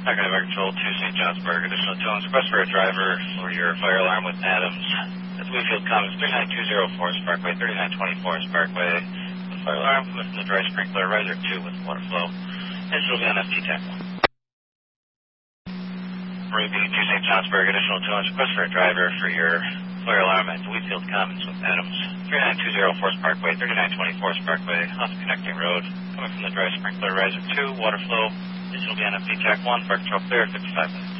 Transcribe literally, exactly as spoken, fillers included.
Second Air Control two Saint Johnsburg. Additional tones. Request for a driver for your fire alarm with Adams. That's Wheatfield Commons, thirty-nine two oh four Parkway, thirty-nine twenty-four Parkway. With fire alarm coming from the dry sprinkler, riser two with water flow. This will be on F T TAC one. Ruby two Saint Johnsburg. Additional tones. Request for a driver for your fire alarm at Wheatfield Commons with Adams. thirty-nine two oh four Parkway, thirty-nine twenty-four Parkway, off the connecting road. Coming from the dry sprinkler, riser two, water flow. This will be on F T TAC one, Park Control clear, fifty-five minutes.